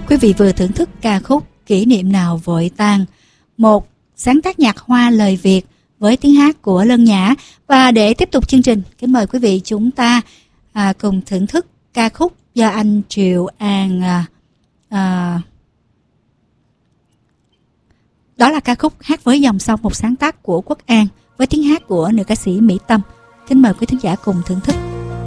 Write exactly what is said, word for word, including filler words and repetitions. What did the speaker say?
Quý vị vừa thưởng thức ca khúc Kỷ niệm nào vội tàn, một sáng tác nhạc Hoa lời Việt với tiếng hát của Lân Nhã. Và để tiếp tục chương trình, kính mời quý vị chúng ta à, cùng thưởng thức ca khúc do anh Triệu An à, à, đó là ca khúc Hát với dòng sông, một sáng tác của Quốc An với tiếng hát của nữ ca sĩ Mỹ Tâm. Kính mời quý thính giả cùng thưởng thức.